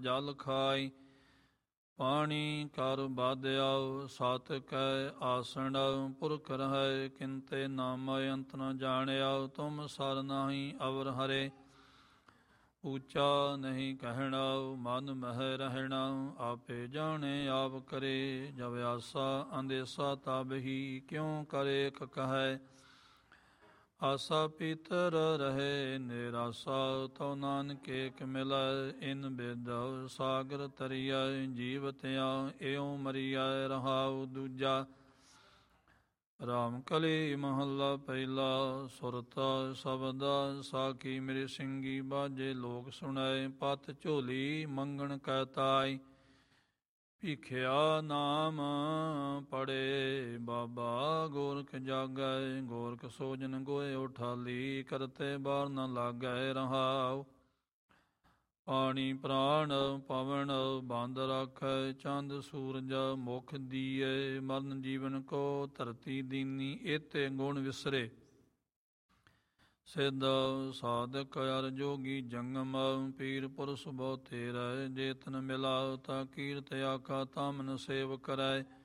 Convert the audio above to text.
ਜਲ ਖਾਈ। ਪਾਣੀ ਕਰ ਬਾਧਿਆਉ ਸਤ ਕੈ ਆਸਣ, ਪੁਰਖ ਰਹੈ ਕਿੰਤੇ ਨਾਮ ਅੰਤ ਨ ਜਾਣਿਆ। ਤੁਮ ਸਰ ਨਾਹੀ ਅਵਰ ਹਰੇ, ਉੱਚਾ ਨਹੀਂ ਕਹਿਣਾ। ਮਨ ਮਹਿ ਰਹਿਣਾ ਆਪੇ ਜਾਣੇ ਆਪ ਕਰੇ। ਜਬ ਆਸਾ ਅੰਦੇਸਾ ਤਬ ਹੀ ਕਿਉ ਕਰੇ ਇਕ ਕਹੈ। ਆਸਾ ਪੀਤਰ ਰਹੇ ਨਿਰਾਸਾ, ਤਉ ਨਾਨਕ ਏਕ ਮਿਲੈ। ਇਨ ਬਿਦ ਸਾਗਰ ਤਰੀਐ, ਜੀਵ ਤਿਆ ਇਉ ਮਰੀਐ। ਰਹਾਉ ਦੂਜਾ ਰਾਮ ਕਲੀ ਮਹੱਲਾ ਪਹਿਲਾ। ਸੁਰਤ ਸ਼ਬਦ ਸਾਖੀ ਮੇਰੀ ਸਿੰਘੀ, ਬਾਜੇ ਲੋਕ ਸੁਣੈ। ਪਤ ਝੋਲੀ ਮੰਗਣ ਕੈ ਤਾਈ, ਭੀਖਿਆ ਨਾਮ ਪੜੇ। ਬਾਬਾ ਗੋਰਖ ਜਾਗੈ, ਗੋਰਖ ਸੋਜਨ ਗੋਏ ਉਠਾਲੀ। ਕਰਤੇ ਬਾਰ ਨ ਲਾਗੈ ਰਹਾਉ, ਪਾਣੀ ਪ੍ਰਾਣ ਪਵਨ ਬੰਦ ਰਾਖੈ। ਚੰਦ ਸੂਰਜ ਮੁਖ ਦੀਏ, ਮਰਨ ਜੀਵਨ ਕੋ ਧਰਤੀ ਦੀਨੀ। ਏਤੇ ਗੁਣ ਵਿਸਰੇ ਸਿੱਧ ਸਾਧਕ ਅਰ ਜੋਗੀ ਜੰਗਮ। ਪੀਰ ਪੁਰਸ਼ ਬਹੁ ਤੇਰੈ, ਜੇ ਤਨ ਮਿਲਾ ਤਾ ਕੀਰਤ ਆਖਾ। ਤਾਮਨ ਸੇਵ ਕਰੈ,